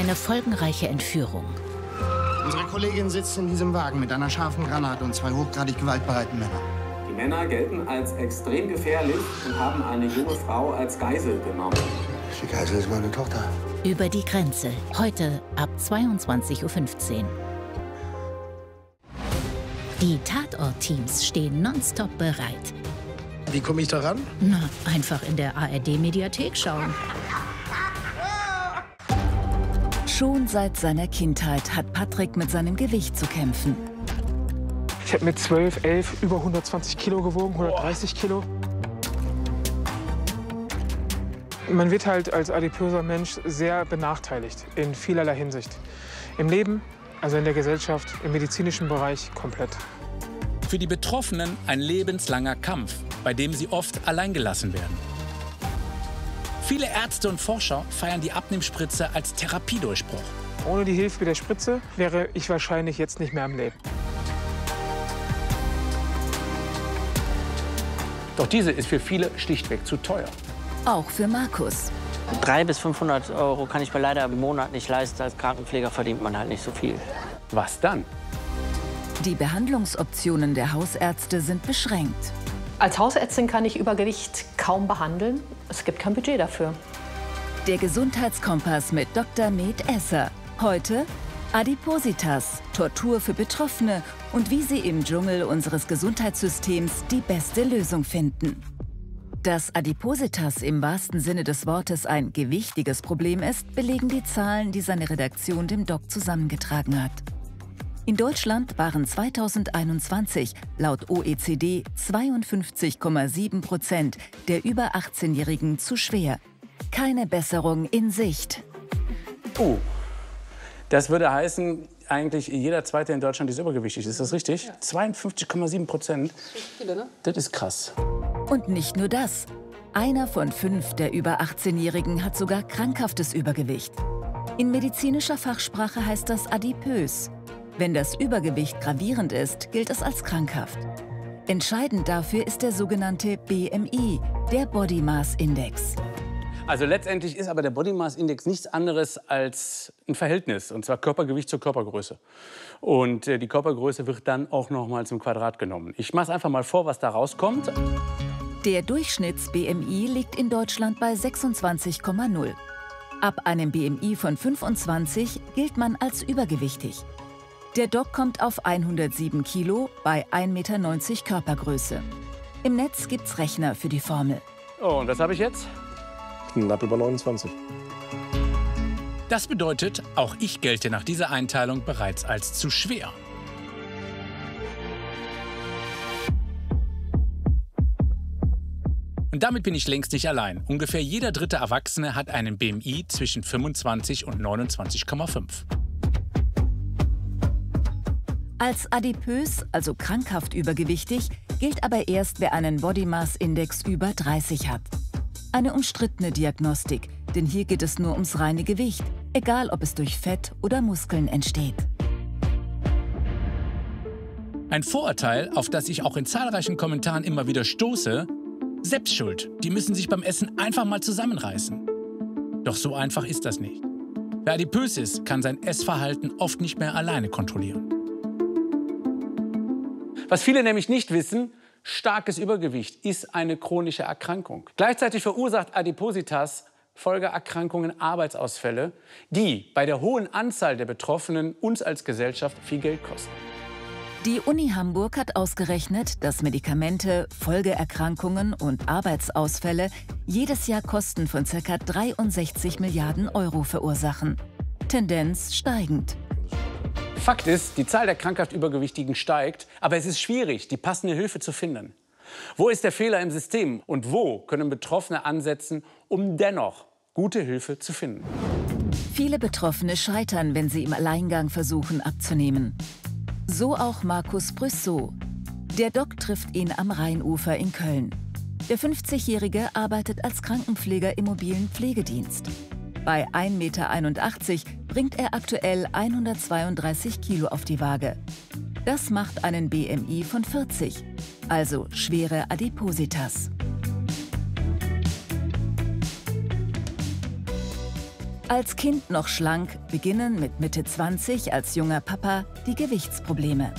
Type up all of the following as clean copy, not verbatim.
eine folgenreiche Entführung. Unsere Kollegin sitzt in diesem Wagen mit einer scharfen Granate und zwei hochgradig gewaltbereiten Männern. Die Männer gelten als extrem gefährlich und haben eine junge Frau als Geisel genommen. Die Geisel ist meine Tochter. Über die Grenze, heute ab 22:15 Uhr. Die Tatort-Teams stehen nonstop bereit. Wie komme ich da ran? Na, einfach in der ARD-Mediathek schauen. Schon seit seiner Kindheit hat Patrick mit seinem Gewicht zu kämpfen. Ich habe mit 12, 11 über 120 Kilo gewogen, 130 Kilo. Man wird halt als adipöser Mensch sehr benachteiligt in vielerlei Hinsicht. Im Leben, also in der Gesellschaft, im medizinischen Bereich komplett. Für die Betroffenen ein lebenslanger Kampf, bei dem sie oft alleingelassen werden. Viele Ärzte und Forscher feiern die Abnehmspritze als Therapiedurchbruch. Ohne die Hilfe der Spritze wäre ich wahrscheinlich jetzt nicht mehr am Leben. Doch diese ist für viele schlichtweg zu teuer. Auch für Markus. 300 bis 500 Euro kann ich mir leider im Monat nicht leisten. Als Krankenpfleger verdient man halt nicht so viel. Was dann? Die Behandlungsoptionen der Hausärzte sind beschränkt. Als Hausärztin kann ich Übergewicht kaum behandeln. Es gibt kein Budget dafür. Der Gesundheitskompass mit Dr. Med Esser. Heute Adipositas, Tortur für Betroffene und wie sie im Dschungel unseres Gesundheitssystems die beste Lösung finden. Dass Adipositas im wahrsten Sinne des Wortes ein gewichtiges Problem ist, belegen die Zahlen, die seine Redaktion dem Doc zusammengetragen hat. In Deutschland waren 2021 laut OECD 52,7% der über 18-Jährigen zu schwer. Keine Besserung in Sicht. Das würde heißen, eigentlich jeder Zweite in Deutschland ist übergewichtig. Ist das richtig? Ja. 52,7%. Das ist krass. Und nicht nur das. Einer von 5 der über 18-Jährigen hat sogar krankhaftes Übergewicht. In medizinischer Fachsprache heißt das adipös. Wenn das Übergewicht gravierend ist, gilt es als krankhaft. Entscheidend dafür ist der sogenannte BMI, der Body Mass Index. Also letztendlich ist aber der Body Mass Index nichts anderes als ein Verhältnis, und zwar Körpergewicht zur Körpergröße. Und die Körpergröße wird dann auch noch mal zum Quadrat genommen. Ich mache es einfach mal vor, was da rauskommt. Der Durchschnitts-BMI liegt in Deutschland bei 26,0. Ab einem BMI von 25 gilt man als übergewichtig. Der Doc kommt auf 107 Kilo bei 1,90 Meter Körpergröße. Im Netz gibt's Rechner für die Formel. Oh, und was habe ich jetzt? Knapp über 29. Das bedeutet, auch ich gelte nach dieser Einteilung bereits als zu schwer. Und damit bin ich längst nicht allein. Ungefähr jeder dritte Erwachsene hat einen BMI zwischen 25 und 29,5. Als adipös, also krankhaft übergewichtig, gilt aber erst, wer einen Body Mass Index über 30 hat. Eine umstrittene Diagnostik, denn hier geht es nur ums reine Gewicht, egal ob es durch Fett oder Muskeln entsteht. Ein Vorurteil, auf das ich auch in zahlreichen Kommentaren immer wieder stoße: Selbstschuld, die müssen sich beim Essen einfach mal zusammenreißen. Doch so einfach ist das nicht. Wer adipös ist, kann sein Essverhalten oft nicht mehr alleine kontrollieren. Was viele nämlich nicht wissen: starkes Übergewicht ist eine chronische Erkrankung. Gleichzeitig verursacht Adipositas Folgeerkrankungen, Arbeitsausfälle, die bei der hohen Anzahl der Betroffenen uns als Gesellschaft viel Geld kosten. Die Uni Hamburg hat ausgerechnet, dass Medikamente, Folgeerkrankungen und Arbeitsausfälle jedes Jahr Kosten von ca. 63 Milliarden Euro verursachen. Tendenz steigend. Fakt ist, die Zahl der krankhaft Übergewichtigen steigt, aber es ist schwierig, die passende Hilfe zu finden. Wo ist der Fehler im System und wo können Betroffene ansetzen, um dennoch gute Hilfe zu finden? Viele Betroffene scheitern, wenn sie im Alleingang versuchen abzunehmen. So auch Markus Brüssow. Der Doc trifft ihn am Rheinufer in Köln. Der 50-Jährige arbeitet als Krankenpfleger im mobilen Pflegedienst. Bei 1,81 Meter bringt er aktuell 132 Kilo auf die Waage. Das macht einen BMI von 40, also schwere Adipositas. Als Kind noch schlank, beginnen mit Mitte 20 als junger Papa die Gewichtsprobleme.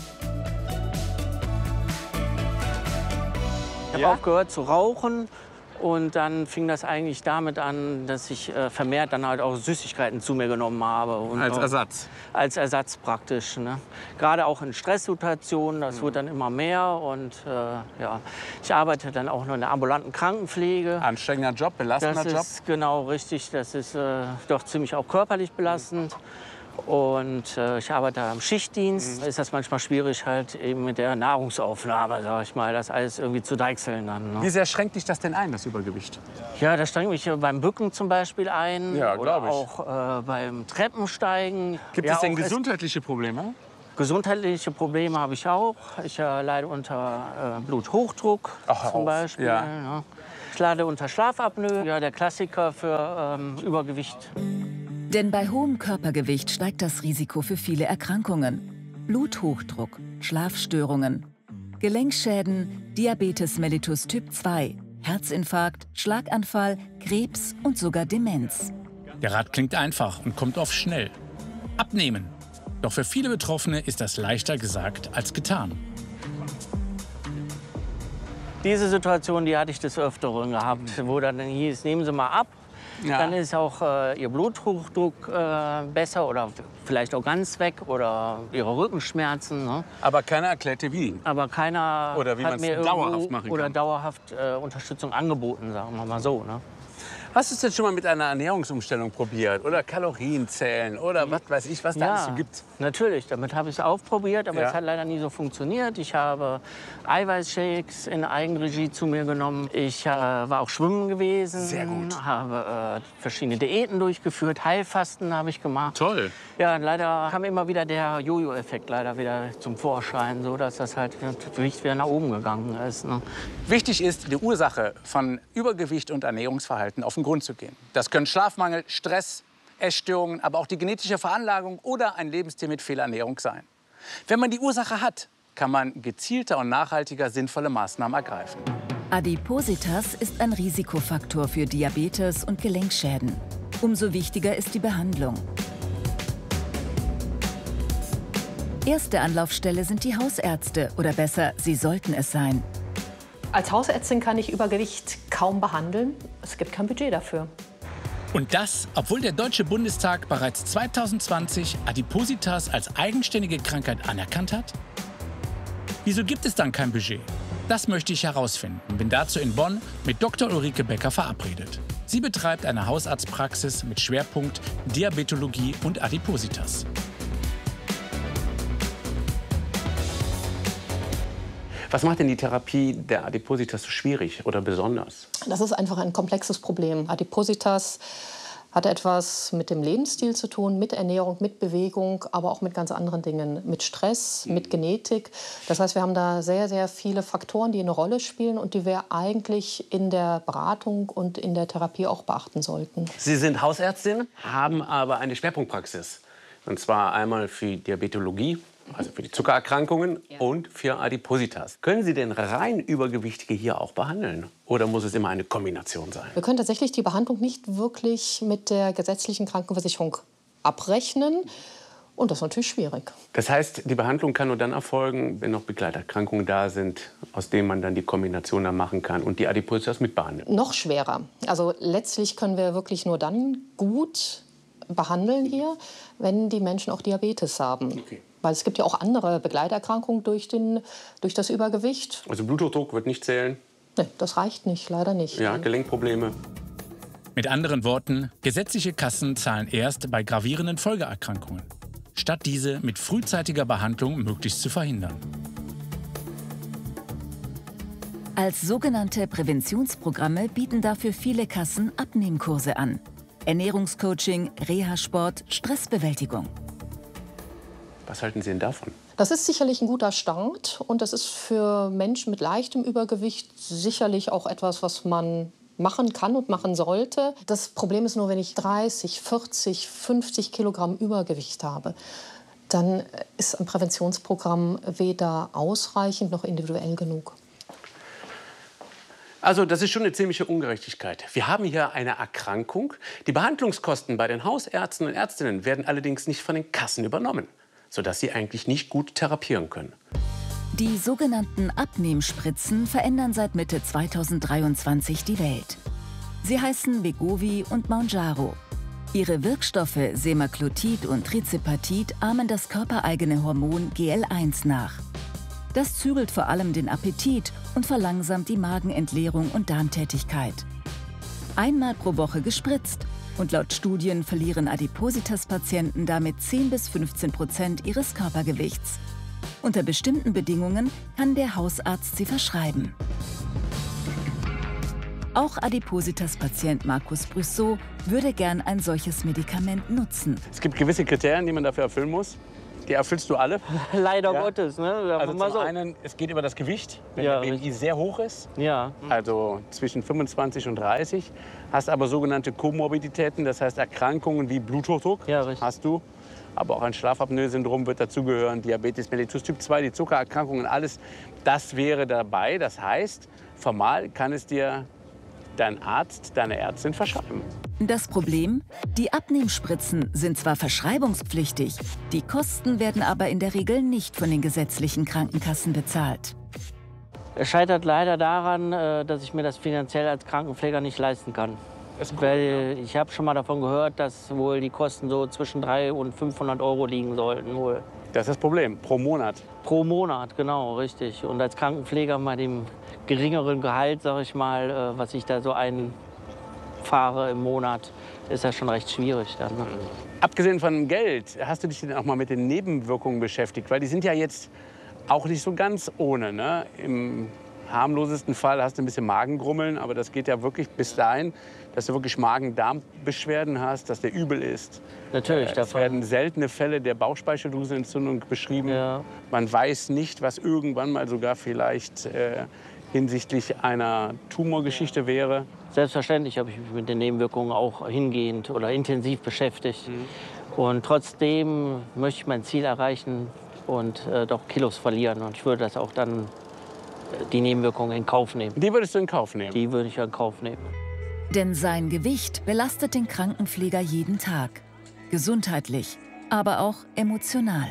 Ich habe aufgehört zu rauchen und dann fing das eigentlich damit an, dass ich vermehrt dann halt auch Süßigkeiten zu mir genommen habe. Und Als Ersatz? Als Ersatz praktisch. Ne? Gerade auch in Stresssituationen, das wurde dann immer mehr. Und ja, ich arbeite dann auch noch in der ambulanten Krankenpflege. Anstrengender Job, belastender Job? Das ist genau richtig, das ist doch ziemlich auch körperlich belastend. Und ich arbeite am Schichtdienst. Ist das manchmal schwierig, halt eben mit der Nahrungsaufnahme, sag ich mal, das alles irgendwie zu deichseln dann. Ne? Wie sehr schränkt dich das denn ein, das Übergewicht? Ja, das schränkt mich beim Bücken zum Beispiel ein. Ja, oder glaub ich. auch beim Treppensteigen. Gibt ja, es denn auch gesundheitliche Probleme? Gesundheitliche Probleme habe ich auch. Ich leide unter Bluthochdruck zum Beispiel. Ja. Ja. Ich leide unter Schlafapnoe, ja, der Klassiker für Übergewicht. Denn bei hohem Körpergewicht steigt das Risiko für viele Erkrankungen. Bluthochdruck, Schlafstörungen, Gelenkschäden, Diabetes mellitus Typ 2, Herzinfarkt, Schlaganfall, Krebs und sogar Demenz. Der Rat klingt einfach und kommt oft schnell. Abnehmen. Doch für viele Betroffene ist das leichter gesagt als getan. Diese Situation, die hatte ich des Öfteren gehabt, wo dann hieß, nehmen Sie mal ab. Ja. Dann ist auch Ihr Bluthochdruck besser oder vielleicht auch ganz weg oder Ihre Rückenschmerzen. Ne? Aber keiner erklärte wie. Aber keiner oder wie hat mir dauerhaft machen kann. Oder dauerhaft Unterstützung angeboten, sagen wir mal so. Ne? Hast du es denn schon mal mit einer Ernährungsumstellung probiert? Oder Kalorien zählen? Oder was weiß ich, was da alles so gibt? Natürlich. Damit habe ich es ausprobiert, aber es hat leider nie so funktioniert. Ich habe Eiweißshakes in Eigenregie zu mir genommen. Ich war auch schwimmen gewesen. Sehr gut. Habe verschiedene Diäten durchgeführt. Heilfasten habe ich gemacht. Toll. Ja, leider kam immer wieder der Jojo-Effekt leider wieder zum Vorschein, so dass das halt Gewicht wieder nach oben gegangen ist. Ne? Wichtig ist, die Ursache von Übergewicht und Ernährungsverhalten auf den Grund zu gehen. Das können Schlafmangel, Stress, Essstörungen, aber auch die genetische Veranlagung oder ein Lebensstil mit Fehlernährung sein. Wenn man die Ursache hat, kann man gezielter und nachhaltiger sinnvolle Maßnahmen ergreifen. Adipositas ist ein Risikofaktor für Diabetes und Gelenkschäden. Umso wichtiger ist die Behandlung. Erste Anlaufstelle sind die Hausärzte, oder besser, sie sollten es sein. Als Hausärztin kann ich Übergewicht kaum behandeln. Es gibt kein Budget dafür. Und das, obwohl der Deutsche Bundestag bereits 2020 Adipositas als eigenständige Krankheit anerkannt hat? Wieso gibt es dann kein Budget? Das möchte ich herausfinden und bin dazu in Bonn mit Dr. Ulrike Becker verabredet. Sie betreibt eine Hausarztpraxis mit Schwerpunkt Diabetologie und Adipositas. Was macht denn die Therapie der Adipositas so schwierig oder besonders? Das ist einfach ein komplexes Problem. Adipositas hat etwas mit dem Lebensstil zu tun, mit Ernährung, mit Bewegung, aber auch mit ganz anderen Dingen, mit Stress, mit Genetik. Das heißt, wir haben da sehr, sehr viele Faktoren, die eine Rolle spielen und die wir eigentlich in der Beratung und in der Therapie auch beachten sollten. Sie sind Hausärztin, haben aber eine Schwerpunktpraxis. Und zwar einmal für Diabetologie, also für die Zuckererkrankungen, und für Adipositas. Können Sie denn rein Übergewichtige hier auch behandeln? Oder muss es immer eine Kombination sein? Wir können tatsächlich die Behandlung nicht wirklich mit der gesetzlichen Krankenversicherung abrechnen. Und das ist natürlich schwierig. Das heißt, die Behandlung kann nur dann erfolgen, wenn noch Begleiterkrankungen da sind, aus denen man dann die Kombination dann machen kann und die Adipositas mitbehandeln. Noch schwerer. Also letztlich können wir wirklich nur dann gut behandeln hier, wenn die Menschen auch Diabetes haben. Okay. Weil es gibt ja auch andere Begleiterkrankungen durch das Übergewicht. Also Bluthochdruck wird nicht zählen? Nee, das reicht nicht, leider nicht. Ja, Gelenkprobleme. Mit anderen Worten, gesetzliche Kassen zahlen erst bei gravierenden Folgeerkrankungen, statt diese mit frühzeitiger Behandlung möglichst zu verhindern. Als sogenannte Präventionsprogramme bieten dafür viele Kassen Abnehmkurse an. Ernährungscoaching, Reha-Sport, Stressbewältigung. Was halten Sie denn davon? Das ist sicherlich ein guter Start und das ist für Menschen mit leichtem Übergewicht sicherlich auch etwas, was man machen kann und machen sollte. Das Problem ist nur, wenn ich 30, 40, 50 Kilogramm Übergewicht habe, dann ist ein Präventionsprogramm weder ausreichend noch individuell genug. Also das ist schon eine ziemliche Ungerechtigkeit. Wir haben hier eine Erkrankung. Die Behandlungskosten bei den Hausärzten und Ärztinnen werden allerdings nicht von den Kassen übernommen, sodass sie eigentlich nicht gut therapieren können. Die sogenannten Abnehmspritzen verändern seit Mitte 2023 die Welt. Sie heißen Wegovy und Mounjaro. Ihre Wirkstoffe Semaglutid und Trizepatid ahmen das körpereigene Hormon GL1 nach. Das zügelt vor allem den Appetit und verlangsamt die Magenentleerung und Darmtätigkeit. Einmal pro Woche gespritzt und laut Studien verlieren Adipositas-Patienten damit 10–15% ihres Körpergewichts. Unter bestimmten Bedingungen kann der Hausarzt sie verschreiben. Auch Adipositas-Patient Markus Brüssow würde gern ein solches Medikament nutzen. Es gibt gewisse Kriterien, die man dafür erfüllen muss. Die erfüllst du alle? Leider Gottes. Ne? Also zum einen, es geht über das Gewicht, wenn der BMI sehr hoch ist, also zwischen 25 und 30. Hast aber sogenannte Komorbiditäten, das heißt Erkrankungen wie Bluthochdruck hast du. Aber auch ein Schlafapnoe-Syndrom wird dazugehören, Diabetes mellitus Typ 2, die Zuckererkrankungen, alles das wäre dabei. Das heißt, formal kann es dir dein Arzt, deine Ärztin verschreiben. Das Problem? Die Abnehmspritzen sind zwar verschreibungspflichtig, die Kosten werden aber in der Regel nicht von den gesetzlichen Krankenkassen bezahlt. Es scheitert leider daran, dass ich mir das finanziell als Krankenpfleger nicht leisten kann. Weil ich habe schon mal davon gehört, dass wohl die Kosten so zwischen 300 und 500 € liegen sollten. Wohl. Das ist das Problem, pro Monat? Pro Monat, genau, richtig. Und als Krankenpfleger bei dem geringeren Gehalt, sag ich mal, was ich da so einfahre im Monat, ist das schon recht schwierig dann. Ne? Abgesehen von Geld, hast du dich denn auch mal mit den Nebenwirkungen beschäftigt? Weil die sind ja jetzt auch nicht so ganz ohne. Ne? Im harmlosesten Fall hast du ein bisschen Magengrummeln, aber das geht ja wirklich bis dahin, dass du wirklich Magen-Darm-Beschwerden hast, dass der übel ist. Natürlich. Es werden seltene Fälle der Bauchspeicheldrüsenentzündung beschrieben. Ja. Man weiß nicht, was irgendwann mal sogar vielleicht hinsichtlich einer Tumorgeschichte wäre. Selbstverständlich habe ich mich mit den Nebenwirkungen auch hingehend oder intensiv beschäftigt. Und trotzdem möchte ich mein Ziel erreichen und doch Kilos verlieren. Und ich würde das auch dann die Nebenwirkungen in Kauf nehmen. Die würdest du in Kauf nehmen? Die würde ich in Kauf nehmen. Denn sein Gewicht belastet den Krankenpfleger jeden Tag. Gesundheitlich, aber auch emotional.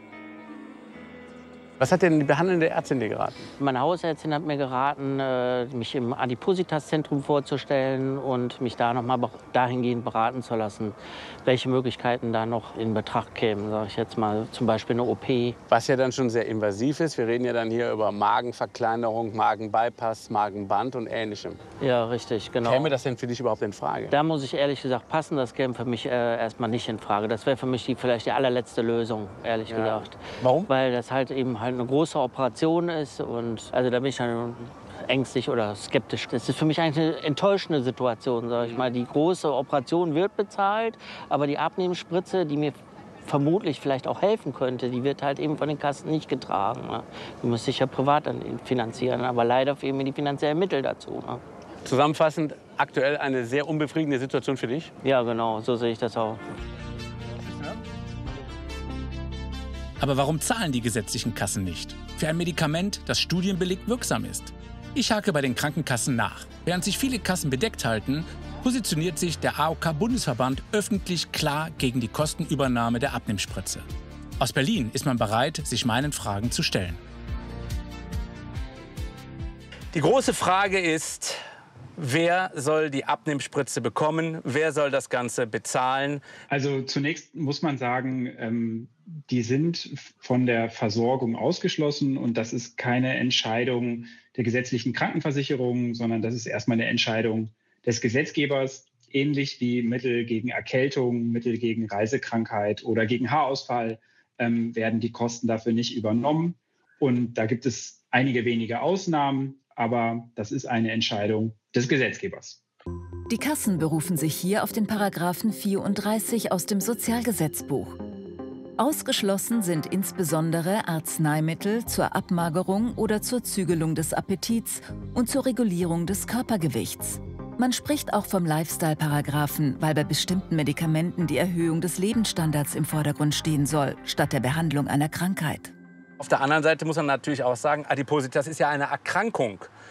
Was hat denn die behandelnde Ärztin dir geraten? Meine Hausärztin hat mir geraten, mich im Adipositas-Zentrum vorzustellen und mich da noch mal dahingehend beraten zu lassen, welche Möglichkeiten da noch in Betracht kämen, sage ich jetzt mal, zum Beispiel eine OP. Was ja dann schon sehr invasiv ist. Wir reden ja dann hier über Magenverkleinerung, Magenbypass, Magenband und Ähnlichem. Ja, richtig, genau. Käme das denn für dich überhaupt in Frage? Da muss ich ehrlich gesagt passen, das käme für mich erstmal nicht in Frage. Das wäre für mich vielleicht die allerletzte Lösung, ehrlich gesagt. Warum? Weil das halt eben eine große Operation ist und also da bin ich dann ängstlich oder skeptisch. Das ist für mich eigentlich eine enttäuschende Situation, sage ich mal. Die große Operation wird bezahlt, aber die Abnehmspritze, die mir vermutlich vielleicht auch helfen könnte, die wird halt eben von den Kassen nicht getragen. Ne? Die muss ich ja privat dann finanzieren, aber leider fehlen mir die finanziellen Mittel dazu. Ne? Zusammenfassend, aktuell eine sehr unbefriedigende Situation für dich? Ja, genau, so sehe ich das auch. Aber warum zahlen die gesetzlichen Kassen nicht? Für ein Medikament, das studienbelegt wirksam ist. Ich hake bei den Krankenkassen nach. Während sich viele Kassen bedeckt halten, positioniert sich der AOK-Bundesverband öffentlich klar gegen die Kostenübernahme der Abnehmspritze. Aus Berlin ist man bereit, sich meinen Fragen zu stellen. Die große Frage ist, wer soll die Abnehmspritze bekommen? Wer soll das Ganze bezahlen? Also zunächst muss man sagen, die sind von der Versorgung ausgeschlossen und das ist keine Entscheidung der gesetzlichen Krankenversicherung, sondern das ist erstmal eine Entscheidung des Gesetzgebers, ähnlich wie Mittel gegen Erkältung, Mittel gegen Reisekrankheit oder gegen Haarausfall werden die Kosten dafür nicht übernommen. Und da gibt es einige wenige Ausnahmen, aber das ist eine Entscheidung des Gesetzgebers. Die Kassen berufen sich hier auf den Paragraphen 34 aus dem Sozialgesetzbuch. Ausgeschlossen sind insbesondere Arzneimittel zur Abmagerung oder zur Zügelung des Appetits und zur Regulierung des Körpergewichts. Man spricht auch vom Lifestyle-Paragraphen, weil bei bestimmten Medikamenten die Erhöhung des Lebensstandards im Vordergrund stehen soll, statt der Behandlung einer Krankheit. Auf der anderen Seite muss man natürlich auch sagen, Adipositas ist ja eine Erkrankung.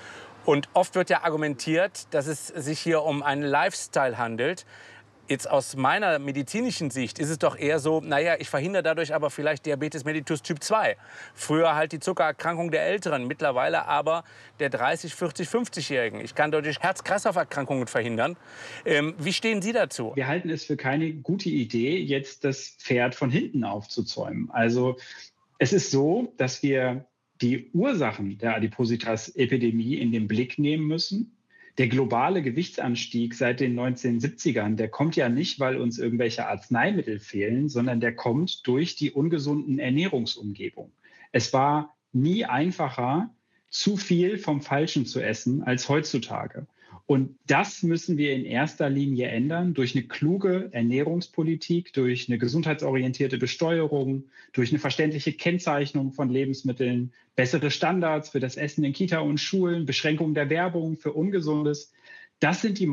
Und oft wird ja argumentiert, dass es sich hier um einen Lifestyle handelt. Jetzt aus meiner medizinischen Sicht ist es doch eher so, naja, ich verhindere dadurch aber vielleicht Diabetes mellitus Typ 2. Früher halt die Zuckererkrankung der Älteren, mittlerweile aber der 30-, 40-, 50-Jährigen. Ich kann dadurch Herz-Kreislauf-Erkrankungen verhindern. Wie stehen Sie dazu? Wir halten es für keine gute Idee, jetzt das Pferd von hinten aufzuzäumen. Also es ist so, dass wir die Ursachen der Adipositas-Epidemie in den Blick nehmen müssen. Der globale Gewichtsanstieg seit den 1970ern, der kommt ja nicht, weil uns irgendwelche Arzneimittel fehlen, sondern der kommt durch die ungesunden Ernährungsumgebung. Es war nie einfacher, zu viel vom Falschen zu essen als heutzutage. Und das müssen wir in erster Linie ändern durch eine kluge Ernährungspolitik, durch eine gesundheitsorientierte Besteuerung, durch eine verständliche Kennzeichnung von Lebensmitteln, bessere Standards für das Essen in Kita und Schulen, Beschränkung der Werbung für Ungesundes. Das sind die